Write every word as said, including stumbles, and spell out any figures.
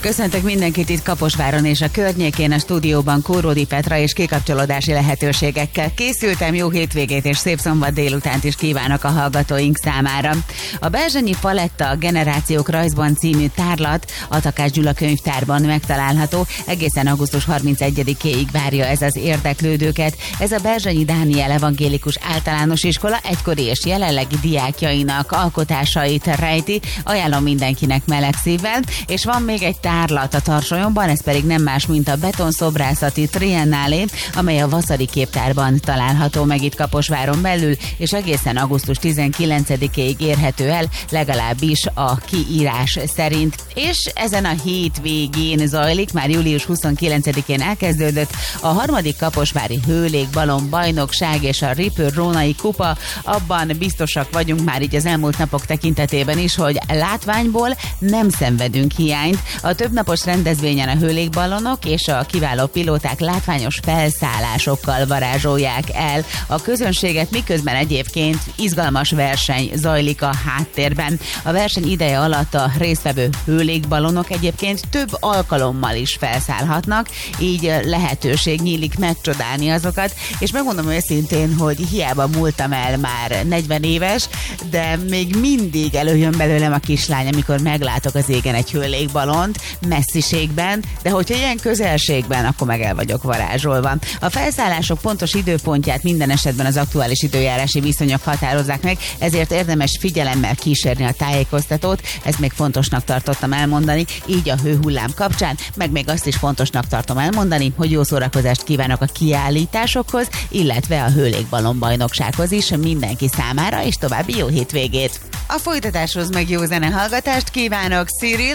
Köszöntök mindenkit itt Kaposváron és a környékén, a stúdióban Kóródi Petra, és kikapcsolódási lehetőségekkel készültem. Jó hétvégét és szép szombat délutánt is kívánok a hallgatóink számára. A Berzsenyi Paletta Generációk Rajzban című tárlat a Takács Gyula könyvtárban megtalálható. Egészen augusztus harmincegyedikéig várja ez az érdeklődőket. Ez a Berzsenyi Dániel Evangélikus Általános Iskola egykori és jelenlegi diákjainak alkotásait rejti. Ajánlom mindenkinek meleg szívvel, és van még egy tárlat a Tarsolyonban, ez pedig nem más, mint a Betonszobrászati Triennálé, amely a Vaszari Képtárban található meg itt Kaposváron belül, és egészen augusztus tizenkilencedikéig érhető el, legalábbis a kiírás szerint. És ezen a hétvégén zajlik, már július huszonkilencedikén elkezdődött a harmadik Kaposvári Hőlékbalon bajnokság és a Ripper Rónai kupa. Abban biztosak vagyunk már így az elmúlt napok tekintetében is, hogy látványból nem szenvedünk hiányt. A többnapos rendezvényen a hőlékballonok és a kiváló pilóták látványos felszállásokkal varázsolják el a közönséget, miközben egyébként izgalmas verseny zajlik a háttérben. A verseny ideje alatt a résztvevő hőlékballonok egyébként több alkalommal is felszállhatnak, így lehetőség nyílik megcsodálni azokat, és megmondom őszintén, hogy hiába múltam el már negyven éves, de még mindig előjön belőlem a kislány, amikor meglátok az égen egy hőlékballont messziségben, de hogyha ilyen közelségben, akkor meg el vagyok varázsolva. A felszállások pontos időpontját minden esetben az aktuális időjárási viszonyok határozzák meg, ezért érdemes figyelemmel kísérni a tájékoztatót, ezt még fontosnak tartottam elmondani, így a hőhullám kapcsán, meg még azt is fontosnak tartom elmondani, hogy jó szórakozást kívánok a kiállításokhoz, illetve a hőlékballon bajnoksághoz is mindenki számára, és további jó hétvégét! A folytatáshoz meg jó zenehallgatást kívánok, Cyril